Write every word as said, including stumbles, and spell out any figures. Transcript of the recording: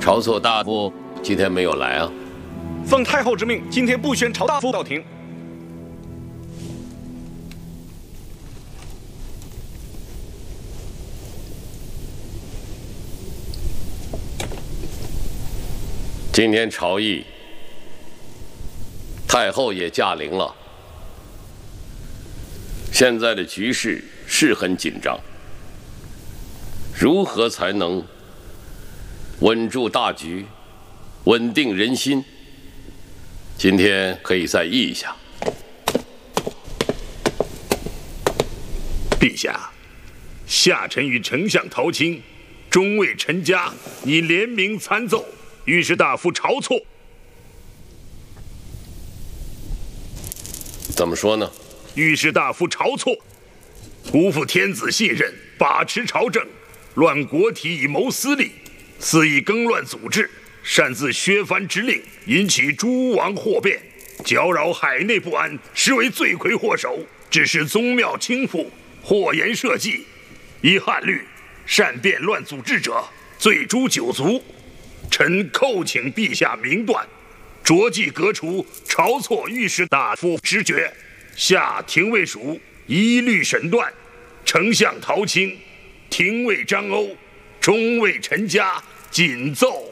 晁错大夫今天没有来啊？ 奉太后之命，今天不宣晁大夫到庭。 今天朝议，太后也驾临了。现在的局势是很紧张，如何才能稳住大局，稳定人心？今天可以再议一下。 陛下，下臣与丞相陶青、中尉陈嘉拟联名参奏御史大夫晁错。 怎么说呢？ 御史大夫晁错辜负天子信任，把持朝政，乱国体以谋私利，肆意更乱组织，擅自削藩之令，引起诸王祸变，搅扰海内不安，实为罪魁祸首，致使宗庙倾覆，祸延社稷。依汉律，善变乱组织者，罪诛九族。臣叩请陛下明断，着即革除晁错御史大夫职爵，下廷尉署一律审断。丞相陶青、廷尉张欧、中尉陈嘉谨奏。